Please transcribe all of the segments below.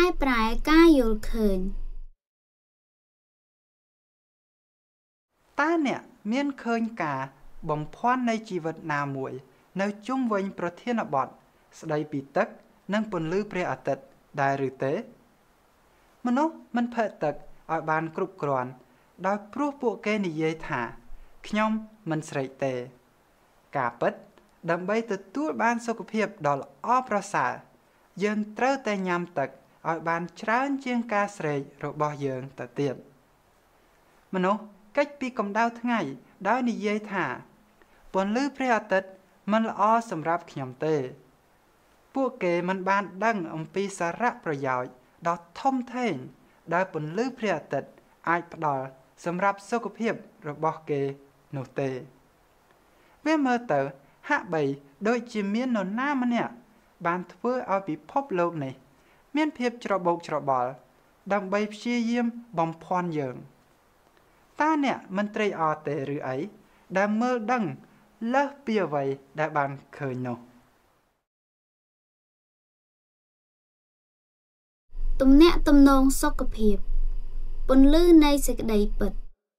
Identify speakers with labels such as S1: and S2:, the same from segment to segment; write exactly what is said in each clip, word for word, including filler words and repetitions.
S1: ប្រែការយល់ឃើញ
S2: តើអ្នកមានឃើញការបំភាន់នៃជីវិតណាមួយនៅជុំវិញប្រធានបទស្ដីពីទឹកនិងពន្លឺព្រះអាទិត្យដែរឬទេមនុស្សមិនផឹកទឹកឲ្យបានគ្រប់គ្រាន់ដោយព្រោះពួកគេនិយាយថាខ្ញុំមិនស្រេកទេការពិតដើម្បីទទួលបានសុខភាពដ៏ល្អប្រសើរយើងត្រូវតែញ៉ាំទឹកឲ្យបានច្រើនជាងការស្រេករបស់យើងទៅទៀតមនុស្សកិច្ចពីកម្ដៅថ្ងៃដោយនិយាយថាពន្លឺព្រះអាទិត្យមិនល្អសម្រាប់ខ្ញុំទេពួកគេមិនបានដឹងអំពីសារៈប្រយោជន៍ដ៏ធំធេងដែលពន្លឺព្រះអាទិត្យអាចផ្ដល់សម្រាប់សុខភាពរបស់គេនោះទេវាមើលទៅហាក់បីដូចជាមាននរណាម្នាក់បានធ្វើឲ្យពិភពលោកនេះមានភាពច្របូកច្របល់ដើម្បីព្យាយាមបំភាន់យើងតើអ្នកមិនត្រេកអរទេឬអីដែលមើលដឹងលើសពីអ្វីដែលបានឃើញនោះ
S1: ទំនាក់ទំនងសុខភាពពន្លឺនៃសេចក្តីពិត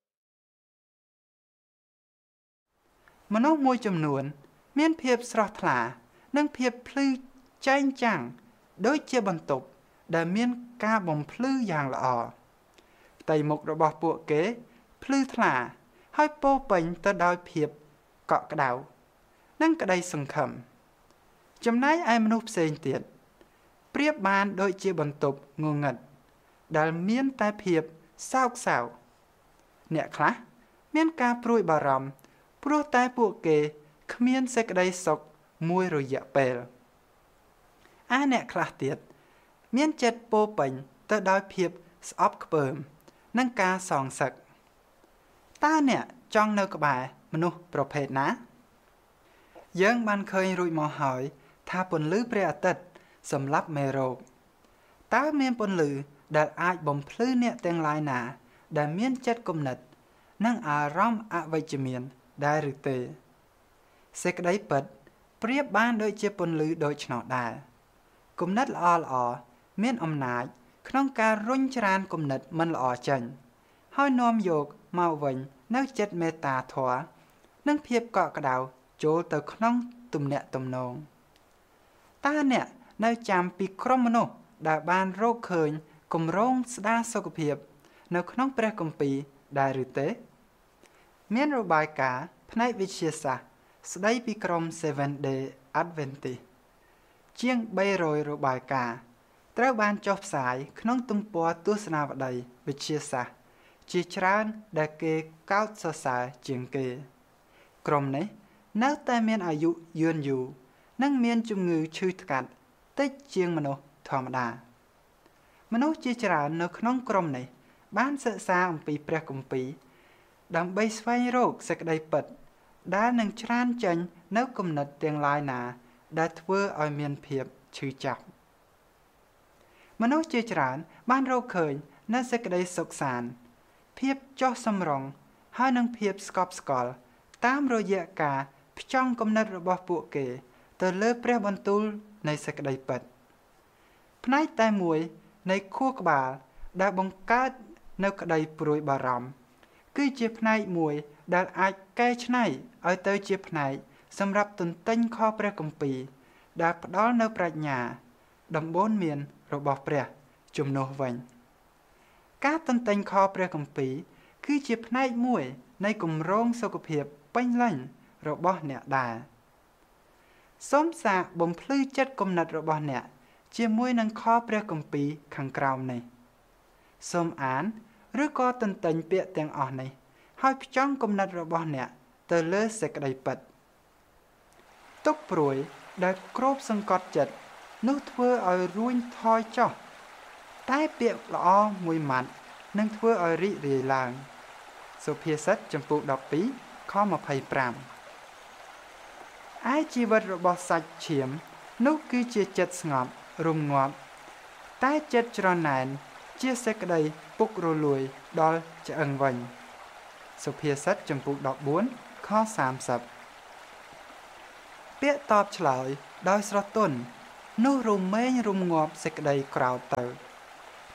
S2: មនុស្សមួយចំនួនមានភាពស្រស់ថ្លានិងភាពភ្លឺចែងចាំងដូចជាបន្ទប់ដែលមានការបំភ្លឺយ៉ាងល្អផ្ទៃមុខរបស់ពួកគេភ្លឺថ្លាហើយពោរពេញទៅដោយភាពកក់ក្ដៅនិងក្តីសង្ឃឹមចំណែកឯមនុស្សផ្សេងទៀតប្រៀបបានដូចជាបន្ទប់ងងឹតដែលមានតែភាពសោកសៅអ្នកខ្លះមានការព្រួយបារម្ភព្រោះតែពួកគេគ្មានសេចក្តីសុខមួយរយៈពេលឯអ្នកខ្លះទៀតមានចិត្តពោរពេញទៅដោយភាពស្អប់ខ្ពើមនិងការសងសឹកតើអ្នកចង់នៅក្បែរមនុស្សប្រភេទណាយើងបានឃើញរួចមកហើយថាពន្លឺព្រះអាទិត្យសម្រាប់មេរោគតើមានពន្លឺដែលអាចបំភ្លឺអ្នកទាំងឡាយណាដែលមានចិត្តគំនិតនិងអារម្មណ៍អវិជ្ជមានដែរឬទេសេចក្តីពិតប្រៀបបានដូចជាពន្លឺដូច្នោះដែរគំនិតល្អល្អមានអំណាចក្នុងការរុញច្រានគំនិតមិនល្អចេញហើយនាំយកមកវិញនៅចិត្តមេត្តាធម៌និងភាពកក់ក្ដៅចូលទៅក្នុងទំនាក់ទំនងតើអ្នកនៅចាំពីក្រុមមនុស្សដែលបានរកឃើញគម្រោងស្ដារសុខភាពនៅក្នុងព្រះគម្ពីរដែរឬទេមានរបាយការណ៍ផ្នែកវិទ្យាសាស្ត្រស្ដីពីក្រុម Seventh Day Adventist ជាងបីរយរបាយការណ៍ត្រូវបានចុះផ្សាយក្នុងទំព័រទស្សនាវដ្តីវិទ្យាសាស្ត្រជាច្រើនដែលគេកោតសរសើរជាងគេក្រុមនេះនៅតែមានអាយុយឺនយូរនិងមានជំងឺឈឺថ្កាត់តិចជាងមនុស្សធម្មតាមនុស្សជាច្រើននៅក្នុងក្រុមនេះបានសិក្សាអំពីព្រះគម្ពីរដើម្បីស្វែងរកសេចក្តីពិតដែលនឹងច្រានចេញនៅគំនិតទាំងឡាយណាដែលធ្វើឲ្យមានភាពឈឺចាប់មនុស្សជាច្រើនបានរកឃើញនូវសេចក្តីសុខសាន្តភាពចុះសម្រុងហើយនឹងភាពស្កប់ស្កល់តាមរយៈការផ្ចង់គំនិតរបស់ពួកគេទៅលើព្រះបន្ទូលនៃសេចក្តីពិតផ្នែកតែមួយនៃខួរក្បាលដែលបង្កើតនៅក្តីព្រួយបារម្ភគឺជាផ្នែកមួយដែលអាចកែច្នៃឲ្យទៅជាផ្នែកសម្រាប់ទន្ទិញខព្រះគម្ពីរដែលផ្ដល់នូវប្រាជ្ញាដំបូន្មានរបស់ព្រះជំនួសវិញការទន្ទិញខព្រះគម្ពីរគឺជាផ្នែកមួយនៃគម្រោងសុខភាពពេញលេញរបស់អ្នកដែរសូមសាកបំភ្លឺចិត្តគំនិតរបស់អ្នកជាមួយនឹងខព្រះគម្ពីរខាងក្រោមនេះសូមអានឬក៏ទន្ទិញពាក្យទាំងអស់នេះហើយផ្ចង់គំនិតរបស់អ្នកទៅលើសេចក្តីពិតទុក្ខព្រួយដែលគ្របសង្កត់ចិត្តនោះធ្វើឲ្យរួញថយចុះតែពាក្យល្អមួយម៉ាត់នឹងធ្វើឲ្យរីករាយឡើងសុភាសិតចំពោះដប់ពីរខម្ភៃប្រាំឯជីវិតរបស់សាច់ឈាមនោះគឺជាចិត្តស្ងប់រម្ងាប់តែចិត្តច្រណែនជាសេចក្តីពុករលួយដល់ឆ្អឹងវិញសុភាសិតចំពោះដប់បួនខសាមសិបពាក្យតបឆ្លើយដោយស្រទន់នោះរមែងរំងាប់សេចក្តីក្រោធទៅ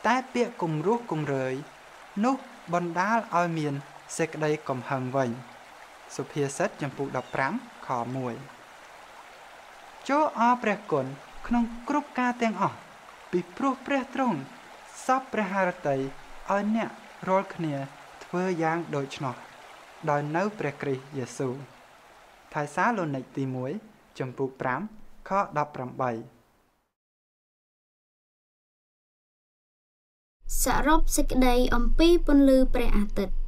S2: តែពាក្យគំរោះគំរើយនោះបណ្ដាលឲ្យមានសេចក្តីកំហឹងវិញសុភាសិតចំពុកដប់ប្រាំខមួយចូលអរព្រះគុណក្នុងគ្រប់ការទាំងអស់ពីព្រោះព្រះទ្រង់សពព្រះハរតីឲ្យអ្នករាល់គ្នាធ្វើយ៉ាងដូច្នោះដោយនៅព្រះគ្រីស្ទយេស៊ូវថៃសាឡូនីកទីមួយចំពុកប្រាំខដប់ប្រាំបី
S1: សរុបសេចក្តីអំពីពន្លឺព្រះអាទិត្យ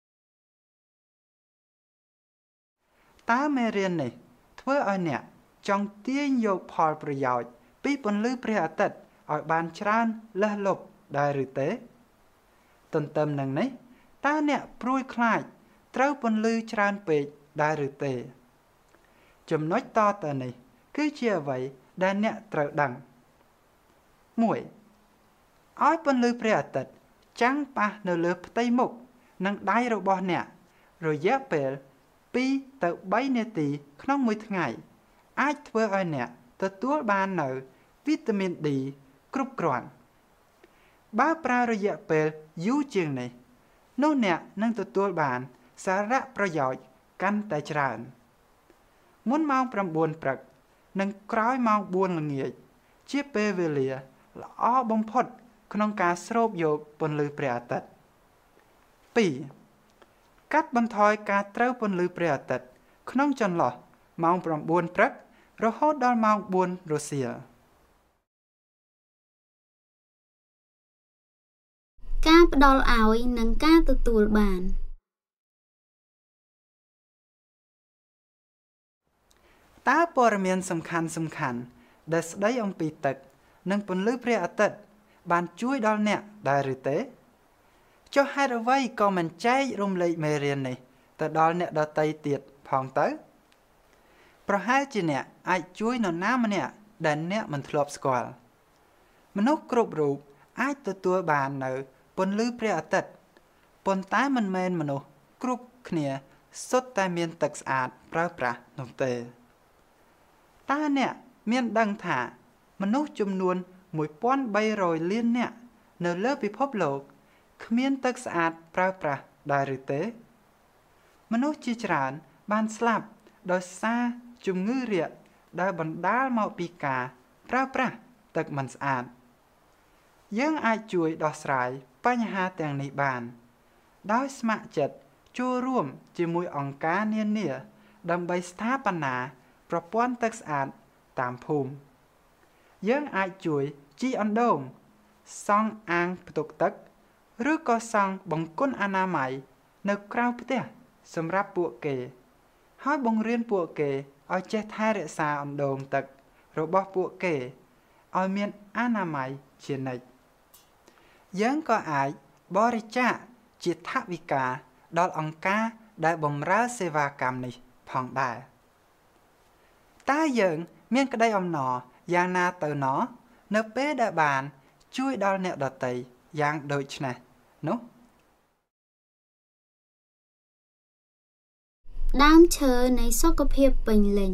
S2: តើមេរៀននេះធ្វើឲ្យអ្នកចង់ទាញយកផលប្រយោជន៍ពីពន្លឺព្រះអាទិត្យឲ្យបានច្រើនលើសលប់ដែរឬទេទន្ទឹមនឹងនេះតើអ្នកព្រួយខ្លាចត្រូវពន្លឺច្រើនពេកដែរឬទេចំណុចតទៅនេះគឺជាអ្វីដែលអ្នកត្រូវដឹងមួយឲ្យពន្លឺព្រះអាទិត្យចាំងប៉ះនៅលើផ្ទៃមុខនិងដៃរបស់អ្នករយៈពេលពីរទៅបីនាទីក្នុងមួយថ្ងៃអាចធ្វើឲ្យអ្នកទទួលបាននូវវីតាមីន D គ្រប់គ្រាន់បើប្រើរយៈពេលយូរជាងនេះនោះអ្នកនឹងទទួលបានសារៈប្រយោជន៍កាន់តែច្រើនមុនម៉ោងប្រាំបួនព្រឹកនិងក្រោយម៉ោងបួនល្ងាចជាពេលវេលាល្អបំផុតក្នុងការស្រូបយកពន្លឺព្រះអាទិត្យពីរកាត់បន្ថយការត្រូវពន្លឺព្រះអាទិត្យក្នុងចន្លោះម៉ោងប្រាំបួនព្រឹករហូតដល់ម៉ោងបួនរសៀល
S1: ការផ្ដល់ឲ្យនិងការទទួលបាន
S2: តើព័ត៌មានសំខាន់សំខាន់ដែលស្ដីអំពីទឹកនិងពន្លឺព្រះអាទិត្យបានជួយដល់អ្នកដែរឬទេចុះហេតុអ្វីក៏មិនចែករំលែកមេរៀននេះទៅដល់អ្នកដទៃទៀតផងទៅប្រហែលជាអ្នកអាចជួយនរណាម្នាក់ដែលអ្នកមិនធ្លាប់ស្គាល់មនុស្សគ្រប់រូបអាចទទួលបាននៅពន្លឺព្រះអាទិត្យប៉ុន្តែមិនមែនមនុស្សគ្រប់គ្នាសុទ្ធតែមានទឹកស្អាតប្រើប្រាស់នោះទេតើអ្នកមានដឹងថាមនុស្សចំនួនមួយពាន់បីរយលាននាក់នៅលើពិភពលោកគ្មានទឹកស្អាតប្រើប្រាស់ដែរឬទេមនុស្សជាច្រើនបានស្លាប់ដោយសារជំងឺរាគដែលបណ្ដាលមកពីការប្រើប្រាស់ទឹកមិនស្អាតយើងអាចជួយដោះស្រាយបញ្ហាទាំងនេះបានដោយស្ម័គ្រចិត្តចូលរួមជាមួយអង្គការនានាដើម្បីស្ថាបនាប្រព័ន្ធទឹកស្អាតតាមភូមិយើងអាចជួយជីអណ្ដូងសង់អាងផ្ទុកទឹកឬក៏សង់បង្គន់អនាម័យនៅក្រៅផ្ទះសម្រាប់ពួកគេហើយបង្រៀនពួកគេឲ្យចេះថែរក្សាអណ្ដូងទឹករបស់ពួកគេឲ្យមានអនាម័យជានិច្ចយើងក៏អាចបរិច្ចាគជាថវិកាដល់អង្គការដែលបម្រើសេវាកម្មនេះផងដែរតើយើងមានក្តីអំណរយ៉ាងណាទៅណោះនៅពេលដែលបានជួយដល់អ្នកដទៃយ៉ាងដូចនេះនោះ
S1: ដើមឈើនៃសុខភាពពេញលេញ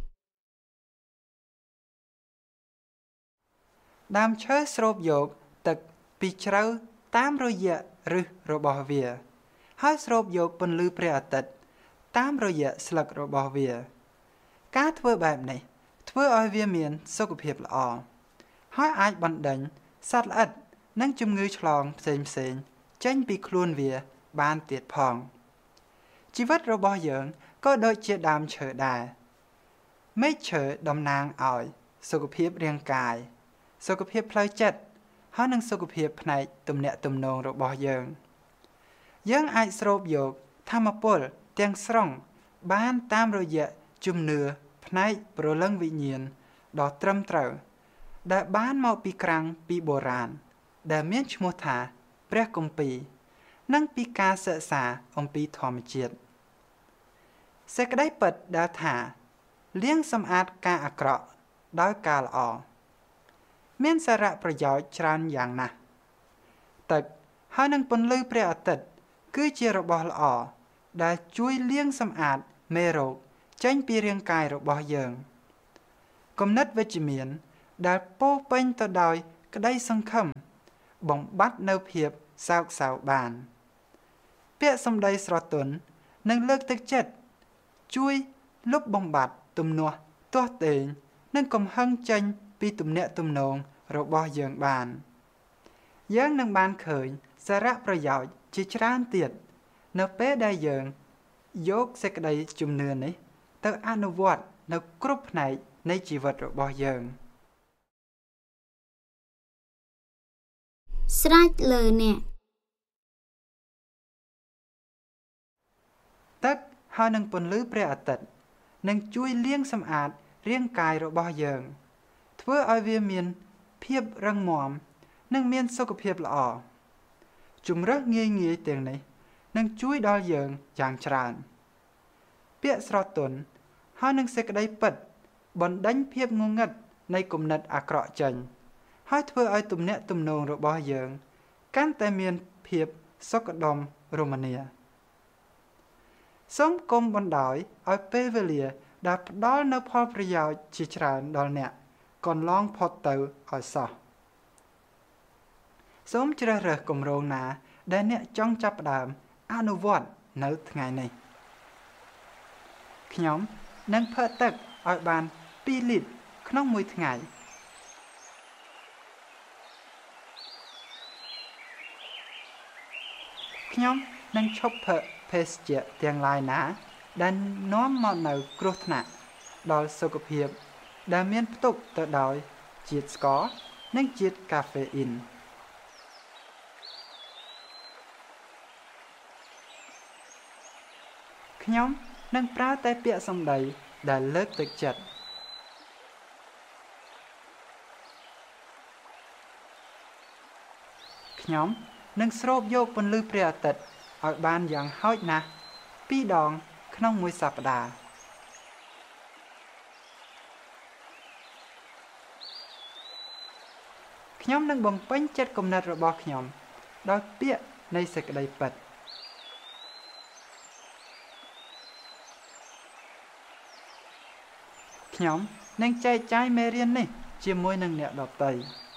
S2: ដើមឈើស្រូបយកទឹកពីជ្រៅតាមរយៈឫសរបស់វាហើយស្រូបយកពន្លឺព្រះអាទិត្យតាមរយៈស្លឹករបស់វាការធ្វើបែបនេះធ្វើឲ្យវាមានសុខភាពល្អហើយអាចបណ្ដេញសត្វល្អិតនិងជំងឺឆ្លងផ្សេងផ្សេងចេញពីខ្លួនវាបានទៀតផងជីវិតរបស់យើងក៏ដូចជាដើមឈើដែរមែកឈើតំណាងឲ្យសុខភាពរាងកាយសុខភាពផ្លូវចិត្តហើយនិងសុខភាពផ្នែកទំនាក់ទំនងរបស់យើងយើងអាចស្រូបយកថាមពលទាំងស្រុងបានតាមរយៈជំនឿផ្នែកព្រលឹងវិញ្ញាណដ៏ត្រឹមត្រូវដែលបានមកពីក្រាំងពីបុរាណដែលមានឈ្មោះថាព្រះគម្ពីរនិងពីការសិក្សាអំពីធម្មជាតិសេចក្តីពិតដែលថាលាងសម្អាតការអាក្រក់ដោយការល្អមានសារៈប្រយោជន៍ច្រើនយ៉ាងណាស់ទឹកហើយនិងពន្លឺព្រះអាទិត្យគឺជារបស់ល្អដែលជួយលាងសម្អាតមេរោគចេញពីរាងកាយរបស់យើងគំនិតវិជ្ជមានដែលពោរពេញទៅដោយក្តីសង្ឃឹមបំបត្តិនៅភាពសោកសៅបានពាក្យសម្ដីស្រទន់និងលើកទឹកចិត្តជួយលុបបំបាត់ទំនាស់ទាស់ទែងនិងកំហឹងចេញពីទំនាក់ទំនងរបស់យើងបានយើងនឹងបានឃើញសារៈប្រយោជន៍ជាច្រើនទៀតនៅពេលដែលយើងយកសេចក្តីជំនឿនេះទៅអនុវត្តនៅគ្រប់ផ្នែកនៃជីវិតរបស់យើង
S1: ស្រេចលើអ្នក
S2: ទឹកហើយនឹងពន្លឺព្រះអាទិត្យនឹងជួយលាងសម្អាតរាងកាយរបស់យើងធ្វើឲ្យវាមានភាពរឹងមាំនិងមានសុខភាពល្អជម្រើសងាយងាយទាំងនេះនឹងជួយដល់យើងយ៉ាងច្រើនពាក្យស្រទន់ហើយនឹងសេចក្តីពិតបណ្ដេញភាពងងឹតនៃគំនិតអាក្រក់ចេញហើយធ្វើឲ្យទំនាក់ទំនងរបស់យើងកាន់តែមានភាពសុខដុមរមនាសូមគុំបណ្ដោយឲ្យពេលវេលាដែលផ្ដល់នូវផលប្រយោជន៍ជាច្រើនដល់អ្នកកន្លងផុតទៅឲ្យសោះសូមជ្រើសរើសគម្រោងណាដែលអ្នកចង់ចាប់ផ្ដើមអនុវត្តនៅថ្ងៃនេះខ្ញុំនឹងផឹកទឹកឲ្យបានពីរលីត្រក្នុងមួយថ្ងៃខ្ញុំនឹងឈប់ផឹកភេសជ្ជៈទាំងឡាយណាដែលនាំមកនៅគ្រោះថ្នាក់ដល់សុខភាពដែលមានផ្ទុកទៅដោយជាតិស្ករនិងជាតិកាហ្វេអ៊ីនខ្ញុំនឹងប្រើតែពាក្យសម្ដីដែលលើកទឹកចិត្តខ្ញុំនឹងស្រូបយកពន្លឺព្រះអាទិត្យឲ្យបានយ៉ាងហោចណាស់ពីរដងក្នុងមួយសប្តាហ៍ខ្ញុំនឹងបំពេញចិត្តគំនិតរបស់ខ្ញុំដោយពាក្យនៃសេចក្តីពិតខ្ញុំនឹងចែកចាយមេរៀននេះជាមួយនឹងអ្នកដទៃ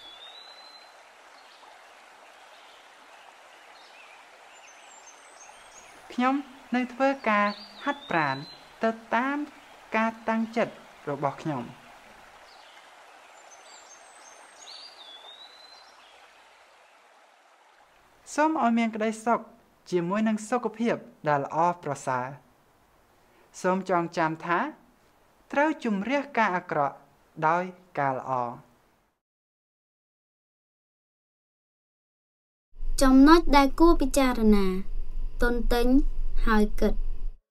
S2: ខ្ញុំនឹងធ្វើការហាត់ប្រាណទៅតាមការតាំងចិត្តរបស់ខ្ញុំសូមឲ្យមានក្តីសុខជាមួយនឹងសុខភាពដែលល្អប្រសើរសូមចងចាំថាត្រូវជំរះការអាក្រក់ដោយការល្អ
S1: ចំណុចដែលគួរពិចារណាទន្ទិញហើយគិត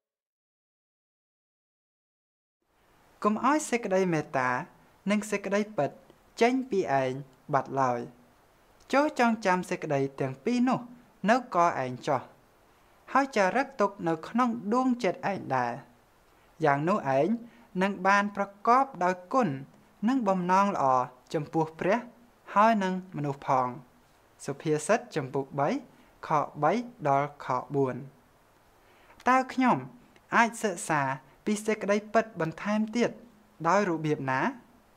S2: កុំឲ្យសេចក្តីមេត្តានិងសេចក្តីពិតចេញពីឯងបាត់ឡើយចូលចងចាំសេចក្តីទាំងពីរនោះនៅកឯងចោះហើយចារឹកទុកនៅក្នុងដួងចិត្តឯងដែរយ៉ាងនោះឯងនឹងបានប្រកបដោយគុណនិងបំណងល្អចំពោះព្រះហើយនឹងមនុស្សផងសុភាសិតចំពុកបីខបីដល់ខបួនតើខ្ញុំអាចសិក្សាពីសេចក្តីពិតបន្ថែមទៀតដោយរបៀបណា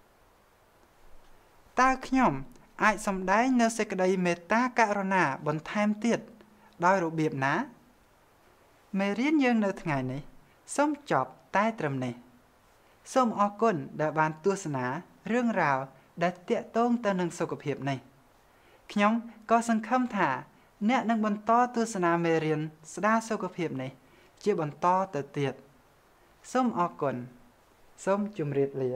S2: តើខ្ញុំអាចសម្ដែងនៅសេចក្តីមេត្តាករុណាបន្ថែមទៀតដោយរបៀបណាមេរៀនយើងនៅថ្ងៃនេះសូមចប់តែត្រឹមនេះសូមអរគុណដែលបានទស្សនារឿងរ៉ាវដែលទាក់ទងទៅនឹងសុខភាពនេះខ្ញុំក៏សង្ឃឹមថាអ្នកនឹងបន្តទស្សនាមេរៀនស្ដារសុខភាពនេះជាបន្តទៅទៀតសូមអរគុណសូមជម្រាបលា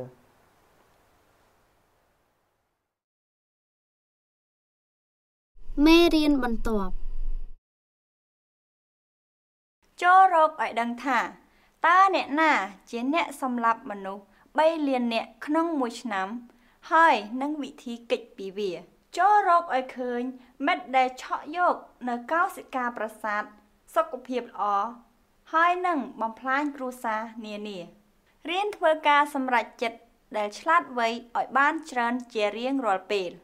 S1: មេរៀនបន្ទាប់
S3: ចូលរកឲ្យដឹងថាតើអ្នកណាជាអ្នកសម្លាប់មនុស្សបីលាននាក់ក្នុងមួយឆ្នាំហើយនឹងវិធីគេចពីវាចូលរកឲ្យឃើញមិត្តដែលឆក់យកនៅកោសិកាប្រាសាទសុខភាពល្អហើយនឹងបំផ្លាញគ្រួសារនានារៀនធ្វើការសម្រេចចិត្តដែលឆ្លាតវៃឲ្យបានច្រើនជារៀងរាល់ពេល